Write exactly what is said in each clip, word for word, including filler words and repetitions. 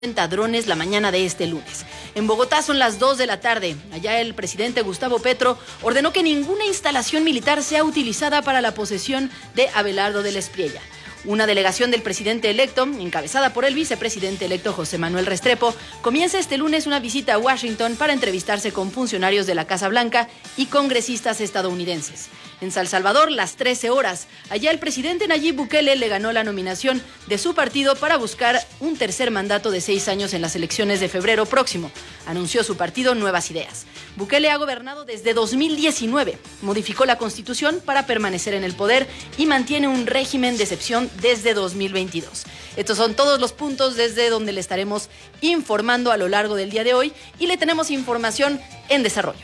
drones la mañana de este lunes. En Bogotá son las dos de la tarde. Allá el presidente Gustavo Petro ordenó que ninguna instalación militar sea utilizada para la posesión de Abelardo del Espriella. Una delegación del presidente electo, encabezada por el vicepresidente electo José Manuel Restrepo, comienza este lunes una visita a Washington para entrevistarse con funcionarios de la Casa Blanca y congresistas estadounidenses. En San Salvador, las trece horas, allá el presidente Nayib Bukele le ganó la nominación de su partido para buscar un tercer mandato de seis años en las elecciones de febrero próximo. Anunció su partido Nuevas Ideas. Bukele ha gobernado desde dos mil diecinueve, modificó la Constitución para permanecer en el poder y mantiene un régimen de excepción desde dos mil veintidós. Estos son todos los puntos desde donde le estaremos informando a lo largo del día de hoy y le tenemos información en desarrollo.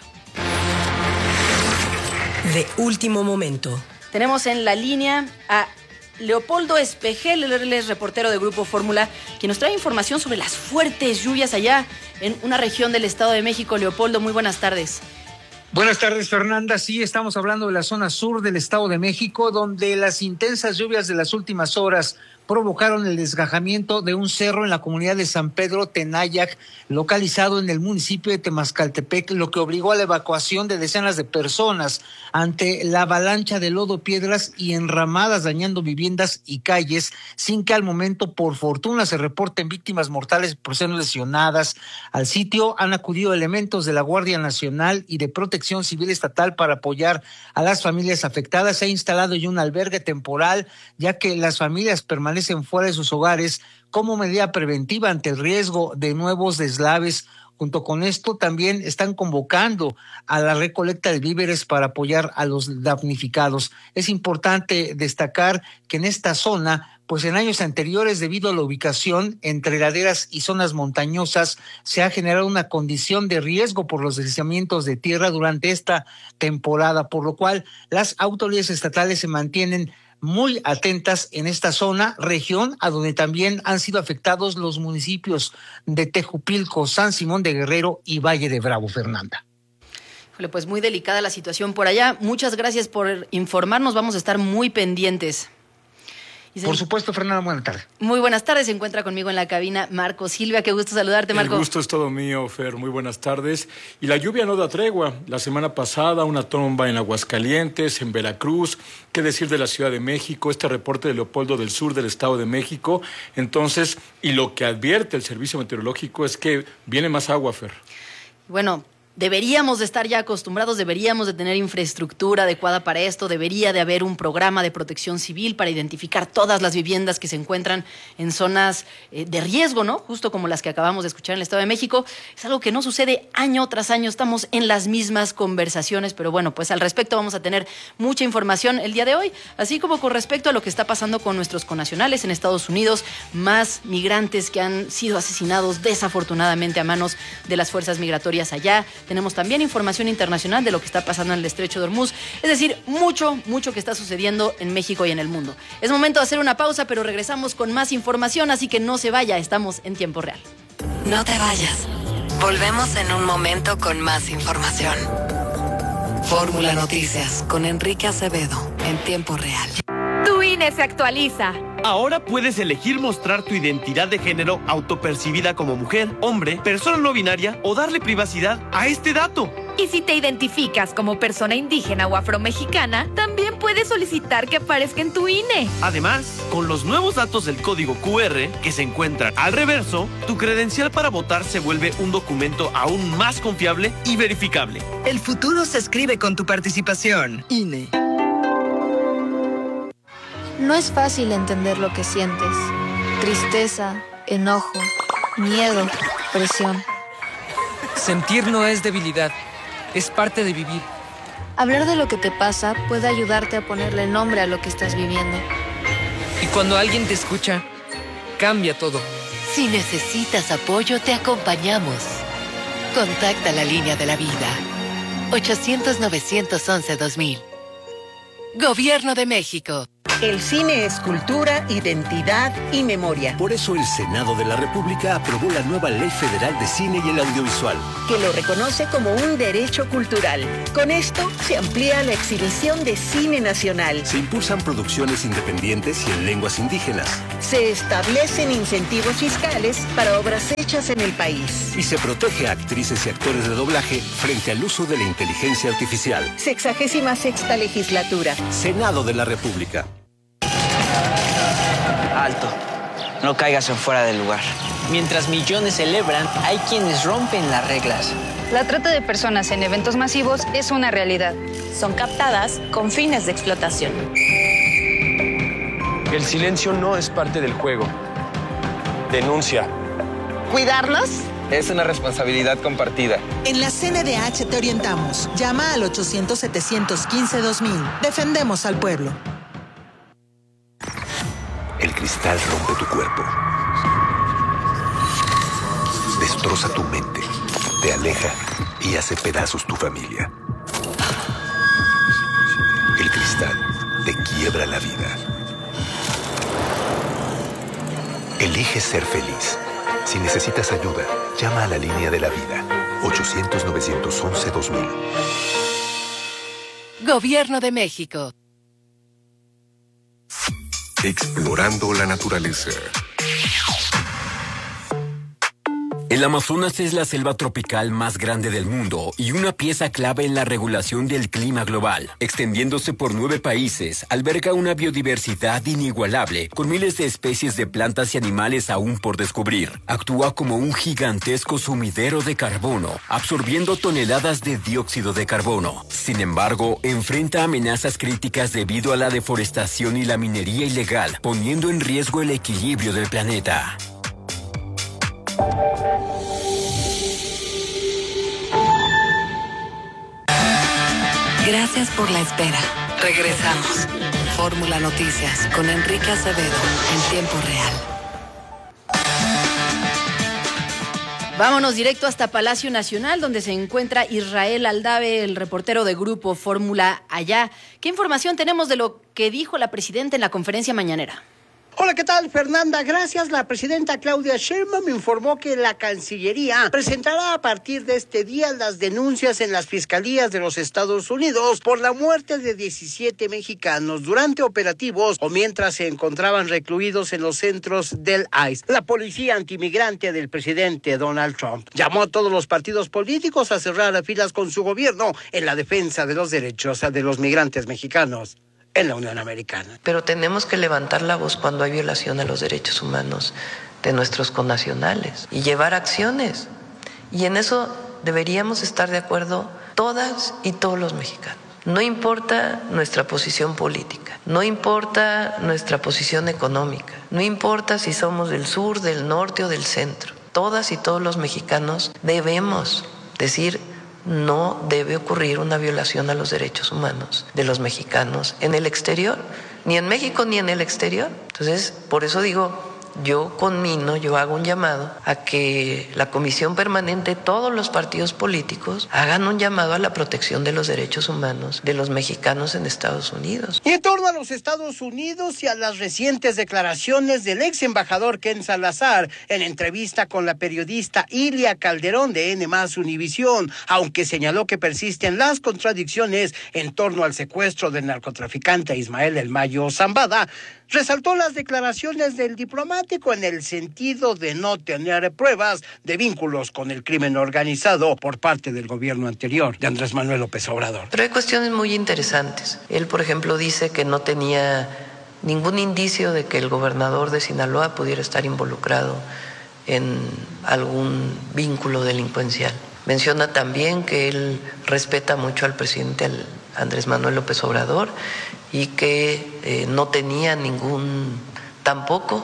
De último momento. Tenemos en la línea a Leopoldo Espejel, él es reportero de Grupo Fórmula, quien nos trae información sobre las fuertes lluvias allá en una región del Estado de México. Leopoldo, muy buenas tardes. Buenas tardes, Fernanda. Sí, estamos hablando de la zona sur del Estado de México, donde las intensas lluvias de las últimas horas provocaron el desgajamiento de un cerro en la comunidad de San Pedro Tenayac, localizado en el municipio de Temascaltepec, lo que obligó a la evacuación de decenas de personas ante la avalancha de lodo, piedras y enramadas dañando viviendas y calles, sin que al momento, por fortuna, se reporten víctimas mortales por ser lesionadas. Al sitio han acudido elementos de la Guardia Nacional y de Protección Civil Estatal para apoyar a las familias afectadas. Se ha instalado ya un albergue temporal, ya que las familias permanecen fuera de sus hogares como medida preventiva ante el riesgo de nuevos deslaves. Junto con esto también están convocando a la recolecta de víveres para apoyar a los damnificados. Es importante destacar que en esta zona, pues en años anteriores, debido a la ubicación entre laderas y zonas montañosas, se ha generado una condición de riesgo por los deslizamientos de tierra durante esta temporada, por lo cual las autoridades estatales se mantienen muy atentas en esta zona, región a donde también han sido afectados los municipios de Tejupilco, San Simón de Guerrero y Valle de Bravo, Fernanda. Pues muy delicada la situación por allá. Muchas gracias por informarnos, vamos a estar muy pendientes. Por supuesto, Fernanda, buenas tardes. Muy buenas tardes, se encuentra conmigo en la cabina Marco Silva, qué gusto saludarte, Marco. El gusto es todo mío, Fer, muy buenas tardes. Y la lluvia no da tregua. La semana pasada una tromba en Aguascalientes, en Veracruz, qué decir de la Ciudad de México, este reporte de Leopoldo del sur del Estado de México. Entonces, y lo que advierte el Servicio Meteorológico es que viene más agua, Fer. Bueno, deberíamos de estar ya acostumbrados, deberíamos de tener infraestructura adecuada para esto, debería de haber un programa de protección civil para identificar todas las viviendas que se encuentran en zonas eh, de riesgo, ¿no? Justo como las que acabamos de escuchar en el Estado de México. Es algo que no sucede año tras año, estamos en las mismas conversaciones, pero bueno, pues al respecto vamos a tener mucha información el día de hoy, así como con respecto a lo que está pasando con nuestros connacionales en Estados Unidos, más migrantes que han sido asesinados desafortunadamente a manos de las fuerzas migratorias allá. Tenemos también información internacional de lo que está pasando en el Estrecho de Hormuz. Es decir, mucho, mucho que está sucediendo en México y en el mundo. Es momento de hacer una pausa, pero regresamos con más información, así que no se vaya, estamos en tiempo real. No te vayas. Volvemos en un momento con más información. Fórmula Noticias con Enrique Acevedo en tiempo real. Tu I N E se actualiza. Ahora puedes elegir mostrar tu identidad de género autopercibida como mujer, hombre, persona no binaria o darle privacidad a este dato. Y si te identificas como persona indígena o afromexicana, también puedes solicitar que aparezca en tu I N E. Además, con los nuevos datos del código cu erre que se encuentran al reverso, tu credencial para votar se vuelve un documento aún más confiable y verificable. El futuro se escribe con tu participación. I N E. No es fácil entender lo que sientes. Tristeza, enojo, miedo, presión. Sentir no es debilidad, es parte de vivir. Hablar de lo que te pasa puede ayudarte a ponerle nombre a lo que estás viviendo. Y cuando alguien te escucha, cambia todo. Si necesitas apoyo, te acompañamos. Contacta la línea de la vida. ochocientos, novecientos once, dos mil. Gobierno de México. El cine es cultura, identidad y memoria. Por eso el Senado de la República aprobó la nueva Ley Federal de Cine y el Audiovisual, que lo reconoce como un derecho cultural. Con esto se amplía la exhibición de cine nacional. Se impulsan producciones independientes y en lenguas indígenas. Se establecen incentivos fiscales para obras hechas en el país. Y se protege a actrices y actores de doblaje frente al uso de la inteligencia artificial. Sexagésima sexta legislatura. Senado de la República. Alto. No caigas en fuera del lugar. Mientras millones celebran, hay quienes rompen las reglas. La trata de personas en eventos masivos es una realidad. Son captadas con fines de explotación. El silencio no es parte del juego. Denuncia. ¿Cuidarlos? Es una responsabilidad compartida. En la C N D H te orientamos. Llama al ochocientos, setecientos quince, dos mil. Defendemos al pueblo. El cristal rompe tu cuerpo. Destroza tu mente. Te aleja y hace pedazos tu familia. El cristal te quiebra la vida. Elige ser feliz. Si necesitas ayuda, llama a la línea de la vida. ochocientos, novecientos once, dos mil. Gobierno de México. Explorando la naturaleza. El Amazonas es la selva tropical más grande del mundo y una pieza clave en la regulación del clima global. Extendiéndose por nueve países, alberga una biodiversidad inigualable, con miles de especies de plantas y animales aún por descubrir. Actúa como un gigantesco sumidero de carbono, absorbiendo toneladas de dióxido de carbono. Sin embargo, enfrenta amenazas críticas debido a la deforestación y la minería ilegal, poniendo en riesgo el equilibrio del planeta. Gracias por la espera. Regresamos. Fórmula Noticias con Enrique Acevedo en tiempo real. Vámonos directo hasta Palacio Nacional, donde se encuentra Israel Aldave, el reportero de Grupo Fórmula allá. ¿Qué información tenemos de lo que dijo la presidenta en la conferencia mañanera? Hola, ¿qué tal, Fernanda? Gracias. La presidenta Claudia Sheinbaum me informó que la Cancillería presentará a partir de este día las denuncias en las fiscalías de los Estados Unidos por la muerte de diecisiete mexicanos durante operativos o mientras se encontraban recluidos en los centros del I C E. La policía antimigrante del presidente Donald Trump llamó a todos los partidos políticos a cerrar filas con su gobierno en la defensa de los derechos de los migrantes mexicanos en la Unión Americana. Pero tenemos que levantar la voz cuando hay violación a los derechos humanos de nuestros connacionales y llevar acciones. Y en eso deberíamos estar de acuerdo todas y todos los mexicanos. No importa nuestra posición política, no importa nuestra posición económica, no importa si somos del sur, del norte o del centro. Todas y todos los mexicanos debemos decir: no debe ocurrir una violación a los derechos humanos de los mexicanos en el exterior, ni en México ni en el exterior. Entonces, por eso digo, yo conmino, yo hago un llamado a que la Comisión Permanente, todos los partidos políticos, hagan un llamado a la protección de los derechos humanos de los mexicanos en Estados Unidos. Y en torno a los Estados Unidos y a las recientes declaraciones del ex embajador Ken Salazar en entrevista con la periodista Ilia Calderón de N más Univisión, aunque señaló que persisten las contradicciones en torno al secuestro del narcotraficante Ismael El Mayo Zambada, resaltó las declaraciones del diplomático en el sentido de no tener pruebas de vínculos con el crimen organizado por parte del gobierno anterior de Andrés Manuel López Obrador. Pero hay cuestiones muy interesantes. Él, por ejemplo, dice que no tenía ningún indicio de que el gobernador de Sinaloa pudiera estar involucrado en algún vínculo delincuencial. Menciona también que él respeta mucho al presidente Andrés Manuel López Obrador y que eh, no tenía ningún, tampoco,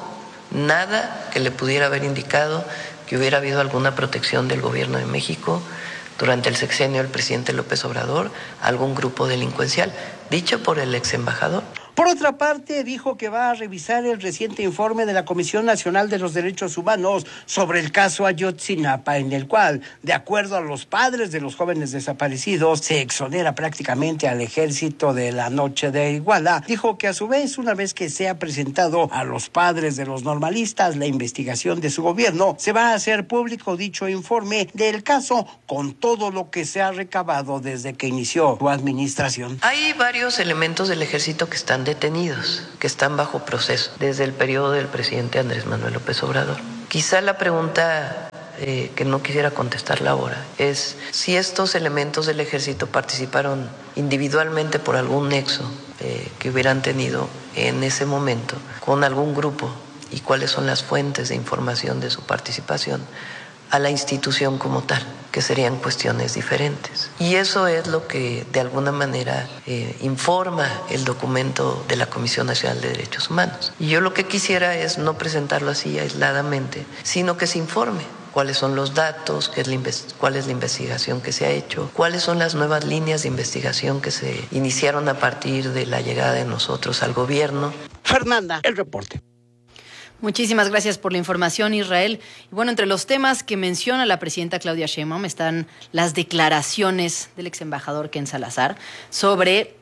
nada que le pudiera haber indicado que hubiera habido alguna protección del gobierno de México durante el sexenio del presidente López Obrador a algún grupo delincuencial, dicho por el ex embajador. Por otra parte, dijo que va a revisar el reciente informe de la Comisión Nacional de los Derechos Humanos sobre el caso Ayotzinapa, en el cual, de acuerdo a los padres de los jóvenes desaparecidos, se exonera prácticamente al ejército de la noche de Iguala. Dijo que a su vez, una vez que sea presentado a los padres de los normalistas la investigación de su gobierno, se va a hacer público dicho informe del caso con todo lo que se ha recabado desde que inició su administración. Hay varios elementos del ejército que están detenidos, que están bajo proceso desde el periodo del presidente Andrés Manuel López Obrador. Quizá la pregunta eh, que no quisiera contestarla ahora es si estos elementos del ejército participaron individualmente por algún nexo eh, que hubieran tenido en ese momento con algún grupo y cuáles son las fuentes de información de su participación a la institución como tal, que serían cuestiones diferentes. Y eso es lo que de alguna manera eh, informa el documento de la Comisión Nacional de Derechos Humanos. Y yo lo que quisiera es no presentarlo así aisladamente, sino que se informe cuáles son los datos, qué es la cuál es la investigación que se ha hecho, cuáles son las nuevas líneas de investigación que se iniciaron a partir de la llegada de nosotros al gobierno. Fernanda, el reporte. Muchísimas gracias por la información, Israel. Y bueno, entre los temas que menciona la presidenta Claudia Sheinbaum están las declaraciones del ex embajador Ken Salazar sobre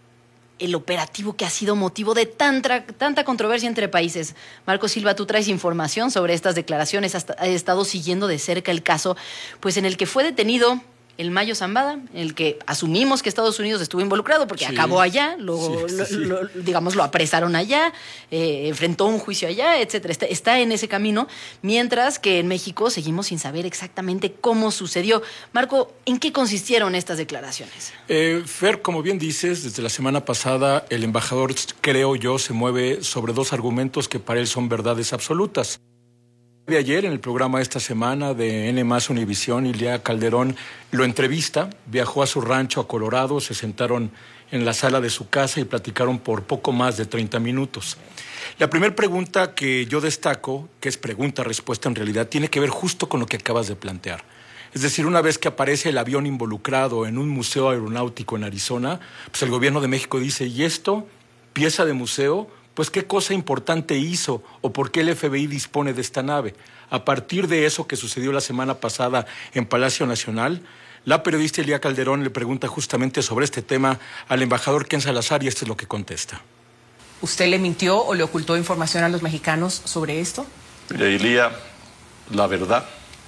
el operativo que ha sido motivo de tanta, tanta controversia entre países. Marco Silva, tú traes información sobre estas declaraciones, has, has estado siguiendo de cerca el caso, pues en el que fue detenido el Mayo Zambada, en el que asumimos que Estados Unidos estuvo involucrado porque sí. acabó allá, lo, sí, sí, sí. Lo, lo, digamos, lo apresaron allá, eh, enfrentó un juicio allá, etcétera. Está, está en ese camino, mientras que en México seguimos sin saber exactamente cómo sucedió. Marco, ¿en qué consistieron estas declaraciones? Eh, Fer, como bien dices, desde la semana pasada el embajador, creo yo, se mueve sobre dos argumentos que para él son verdades absolutas. De ayer, en el programa de esta semana de N más Univisión, Ilia Calderón lo entrevista, viajó a su rancho a Colorado, se sentaron en la sala de su casa y platicaron por poco más de treinta minutos. La primera pregunta que yo destaco, que es pregunta-respuesta en realidad, tiene que ver justo con lo que acabas de plantear. Es decir, una vez que aparece el avión involucrado en un museo aeronáutico en Arizona, pues el gobierno de México dice, ¿y esto? ¿Pieza de museo? Pues qué cosa importante hizo o por qué el F B I dispone de esta nave. A partir de eso que sucedió la semana pasada en Palacio Nacional, la periodista Ilia Calderón le pregunta justamente sobre este tema al embajador Ken Salazar y esto es lo que contesta. ¿Usted le mintió o le ocultó información a los mexicanos sobre esto? Ilia, la verdad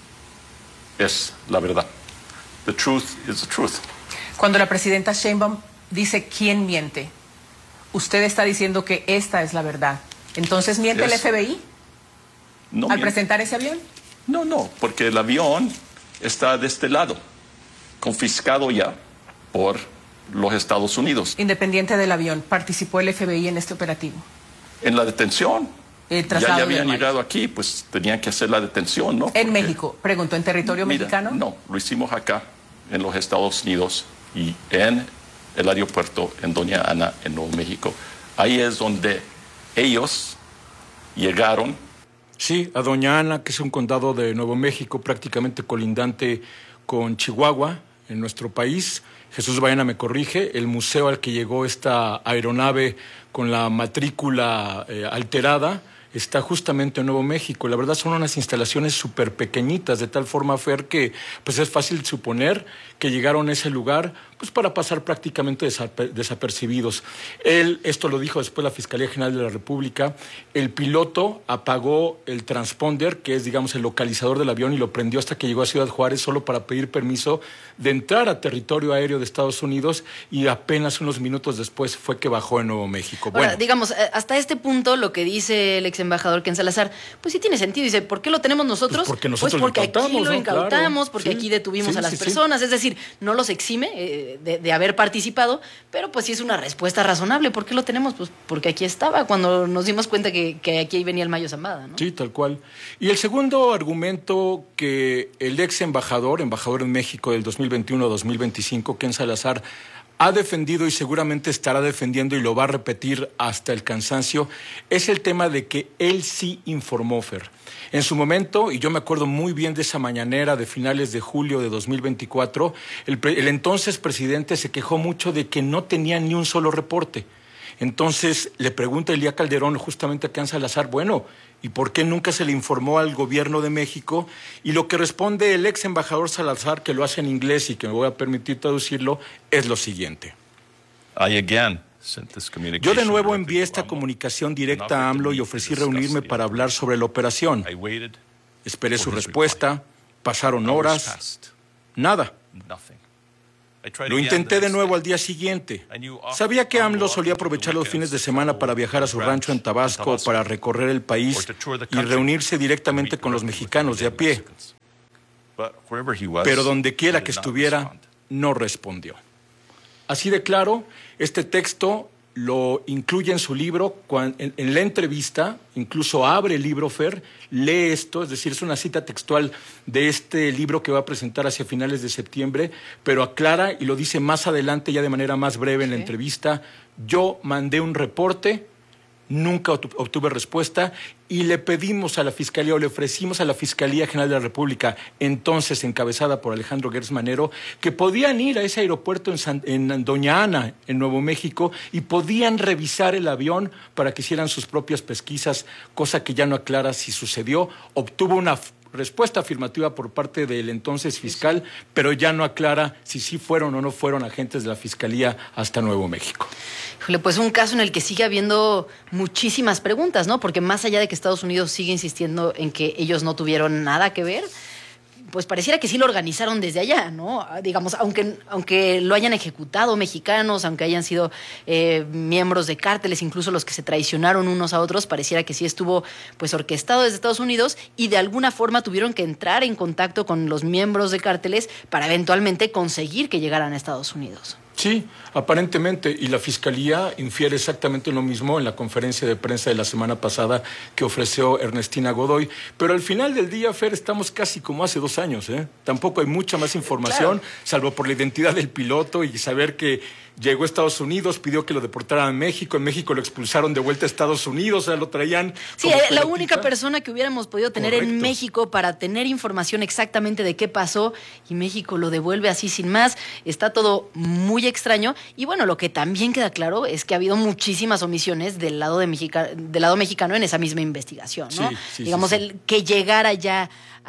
es la verdad. The truth is the truth. Cuando la presidenta Sheinbaum dice quién miente, usted está diciendo que esta es la verdad. Entonces, ¿miente yes. el F B I no al miente. presentar ese avión? No, no, porque el avión está de este lado, confiscado ya por los Estados Unidos. Independiente del avión, ¿participó el F B I en este operativo? En la detención. El ya, ya habían llegado aquí, pues tenían que hacer la detención, ¿no? En porque, México, pregunto, ¿en territorio mira, mexicano? No, lo hicimos acá, en los Estados Unidos y en el aeropuerto en Doña Ana, en Nuevo México. Ahí es donde ellos llegaron. Sí, a Doña Ana, que es un condado de Nuevo México, prácticamente colindante con Chihuahua, en nuestro país. Jesús Baena me corrige, el museo al que llegó esta aeronave con la matrícula eh, alterada está justamente en Nuevo México. La verdad son unas instalaciones súper pequeñitas, de tal forma, Fer, que pues es fácil suponer que llegaron a ese lugar pues para pasar prácticamente desapercibidos. Él, esto lo dijo después la Fiscalía General de la República, el piloto apagó el transponder, que es, digamos, el localizador del avión, y lo prendió hasta que llegó a Ciudad Juárez solo para pedir permiso de entrar a territorio aéreo de Estados Unidos, y apenas unos minutos después fue que bajó en Nuevo México. Ahora, bueno, digamos, hasta este punto lo que dice el ex embajador Ken Salazar, pues sí tiene sentido. Dice, ¿por qué lo tenemos nosotros? Pues porque nosotros pues porque lo incautamos, aquí lo ¿no? incautamos, Claro. porque Sí, aquí detuvimos sí, a las sí, personas. sí. Es decir, no los exime eh, de, de haber participado, pero pues sí es una respuesta razonable. ¿Por qué lo tenemos? Pues porque aquí estaba cuando nos dimos cuenta que, que aquí venía el Mayo Zambada, ¿no? Sí, tal cual. Y el segundo argumento que el ex embajador, embajador en México del dos mil veintiuno a dos mil veinticinco, Ken Salazar, ha defendido y seguramente estará defendiendo y lo va a repetir hasta el cansancio, es el tema de que él sí informó, Fer. En su momento, y yo me acuerdo muy bien de esa mañanera de finales de julio de dos mil veinticuatro, el, el entonces presidente se quejó mucho de que no tenía ni un solo reporte. Entonces le pregunta Elía Calderón justamente a Ken Salazar, bueno, ¿y por qué nunca se le informó al gobierno de México? Y lo que responde el ex embajador Salazar, que lo hace en inglés y que me voy a permitir traducirlo, es lo siguiente. I again Yo de nuevo envié esta comunicación directa a AMLO y ofrecí reunirme para hablar sobre la operación. Esperé su respuesta, pasaron horas, nada. Lo intenté de nuevo al día siguiente. Sabía que AMLO solía aprovechar los fines de semana para viajar a su rancho en Tabasco, para recorrer el país y reunirse directamente con los mexicanos de a pie. Pero donde quiera que estuviera, no respondió. Así de claro, este texto lo incluye en su libro, en, en la entrevista, incluso abre el libro, Fer, lee esto, es decir, es una cita textual de este libro que va a presentar hacia finales de septiembre, pero aclara y lo dice más adelante, ya de manera más breve en la entrevista, yo mandé un reporte, nunca obtuve respuesta y le pedimos a la Fiscalía o le ofrecimos a la Fiscalía General de la República, entonces encabezada por Alejandro Gertz Manero, que podían ir a ese aeropuerto en, San, en Doña Ana, en Nuevo México, y podían revisar el avión para que hicieran sus propias pesquisas, cosa que ya no aclara si sucedió. Obtuvo una respuesta afirmativa por parte del entonces fiscal, pero ya no aclara si sí fueron o no fueron agentes de la Fiscalía hasta Nuevo México. Híjole, pues un caso en el que sigue habiendo muchísimas preguntas, ¿no? Porque más allá de que Estados Unidos sigue insistiendo en que ellos no tuvieron nada que ver, pues pareciera que sí lo organizaron desde allá, ¿no? Digamos, aunque, aunque lo hayan ejecutado mexicanos, aunque hayan sido eh, miembros de cárteles, incluso los que se traicionaron unos a otros, pareciera que sí estuvo pues orquestado desde Estados Unidos y de alguna forma tuvieron que entrar en contacto con los miembros de cárteles para eventualmente conseguir que llegaran a Estados Unidos. Sí, aparentemente, y la Fiscalía infiere exactamente lo mismo en la conferencia de prensa de la semana pasada que ofreció Ernestina Godoy, pero al final del día, Fer, estamos casi como hace dos años, ¿eh? Tampoco hay mucha más información, claro, salvo por la identidad del piloto y saber que llegó a Estados Unidos, pidió que lo deportaran a México, en México lo expulsaron de vuelta a Estados Unidos, o sea, lo traían... Sí, la única persona que hubiéramos podido tener Correcto. En México para tener información exactamente de qué pasó, y México lo devuelve así sin más, está todo muy extraño, y bueno, lo que también queda claro es que ha habido muchísimas omisiones del lado, de Mexica, del lado mexicano en esa misma investigación, ¿no? Sí, sí, Digamos, sí, sí. el que llegara ya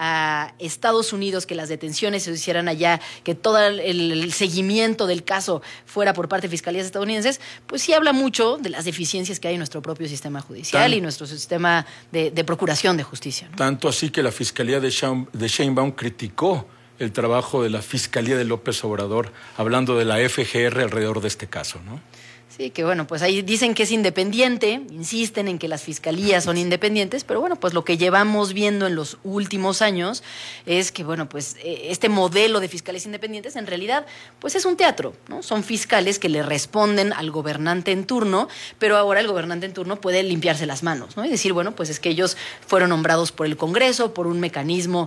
a Estados Unidos, que las detenciones se hicieran allá, que todo el, el seguimiento del caso fuera por parte de fiscalías estadounidenses, pues sí habla mucho de las deficiencias que hay en nuestro propio sistema judicial Tan, y nuestro sistema de, de procuración de justicia, ¿no? Tanto así que la Fiscalía de, Shaun, de Sheinbaum criticó el trabajo de la Fiscalía de López Obrador, hablando de la F G R alrededor de este caso, ¿no? Sí, que bueno, pues ahí dicen que es independiente, insisten en que las fiscalías son independientes, pero bueno, pues lo que llevamos viendo en los últimos años es que, bueno, pues este modelo de fiscales independientes en realidad, pues es un teatro, ¿no? Son fiscales que le responden al gobernante en turno, pero ahora el gobernante en turno puede limpiarse las manos, ¿no? Y decir, bueno, pues es que ellos fueron nombrados por el Congreso, por un mecanismo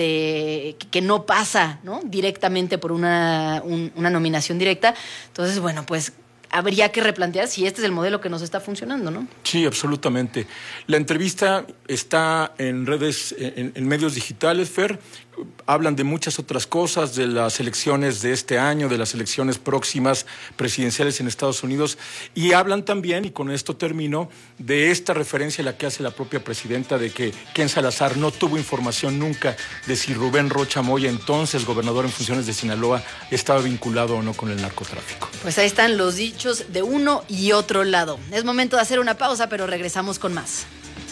de que no pasa, ¿no? Directamente por una, un, una nominación directa. Entonces, bueno, pues habría que replantear si este es el modelo que nos está funcionando, ¿no? Sí, absolutamente. La entrevista está en redes, en, en medios digitales, Fer. Hablan de muchas otras cosas, de las elecciones de este año, de las elecciones próximas presidenciales en Estados Unidos, y hablan también, y con esto termino, de esta referencia a la que hace la propia presidenta de que Ken Salazar no tuvo información nunca de si Rubén Rocha Moya, entonces gobernador en funciones de Sinaloa, estaba vinculado o no con el narcotráfico. Pues ahí están los dichos de uno y otro lado. Es momento de hacer una pausa, pero regresamos con más.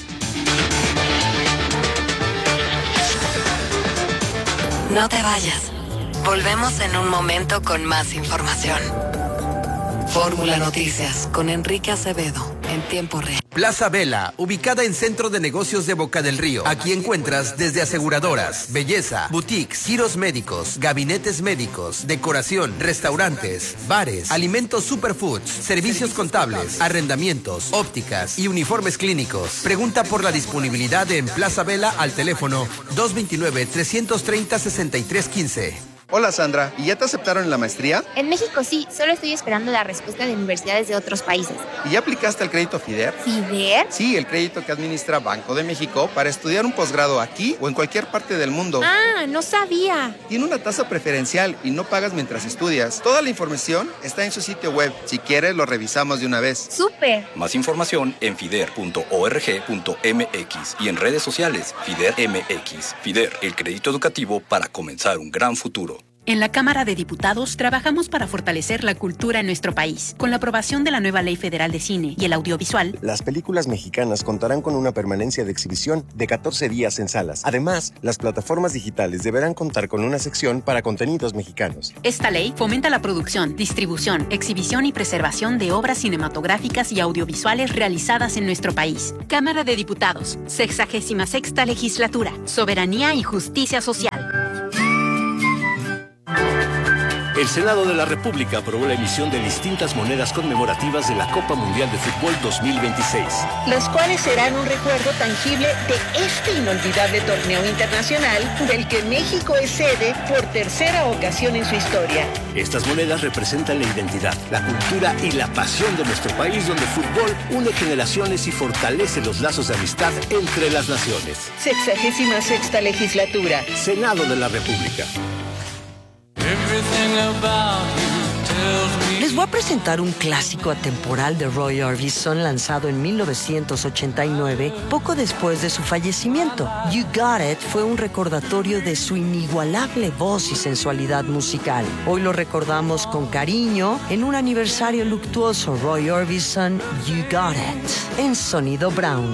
No te vayas. Volvemos en un momento con más información. Fórmula Noticias con Enrique Acevedo en tiempo real. Plaza Vela, ubicada en Centro de Negocios de Boca del Río. Aquí encuentras desde aseguradoras, belleza, boutiques, giros médicos, gabinetes médicos, decoración, restaurantes, bares, alimentos superfoods, servicios contables, arrendamientos, ópticas y uniformes clínicos. Pregunta por la disponibilidad en Plaza Vela al teléfono dos dos nueve, tres tres cero, seis tres uno cinco. Hola Sandra, ¿y ya te aceptaron en la maestría? En México sí, solo estoy esperando la respuesta de universidades de otros países. ¿Y ya aplicaste el crédito FIDER? ¿FIDER? Sí, el crédito que administra Banco de México para estudiar un posgrado aquí o en cualquier parte del mundo. Ah, no sabía. Tiene una tasa preferencial y no pagas mientras estudias. Toda la información está en su sitio web. Si quieres, lo revisamos de una vez. ¡Súper! Más información en fider punto org punto m x y en redes sociales FIDER M X. FIDER, el crédito educativo para comenzar un gran futuro. En la Cámara de Diputados trabajamos para fortalecer la cultura en nuestro país. Con la aprobación de la nueva Ley Federal de Cine y el Audiovisual, las películas mexicanas contarán con una permanencia de exhibición de catorce días en salas. Además, las plataformas digitales deberán contar con una sección para contenidos mexicanos. Esta ley fomenta la producción, distribución, exhibición y preservación de obras cinematográficas y audiovisuales realizadas en nuestro país. Cámara de Diputados, sexagésima sexta legislatura, soberanía y justicia social. El Senado de la República aprobó la emisión de distintas monedas conmemorativas de la Copa Mundial de Fútbol dos mil veintiséis. Las cuales serán un recuerdo tangible de este inolvidable torneo internacional del que México es sede por tercera ocasión en su historia. Estas monedas representan la identidad, la cultura y la pasión de nuestro país, donde el fútbol une generaciones y fortalece los lazos de amistad entre las naciones. Sexagésima sexta legislatura. Senado de la República. Les voy a presentar un clásico atemporal de Roy Orbison lanzado en mil novecientos ochenta y nueve, poco después de su fallecimiento. You Got It fue un recordatorio de su inigualable voz y sensualidad musical. Hoy lo recordamos con cariño en un aniversario luctuoso. Roy Orbison, You Got It, en Sonido Brown.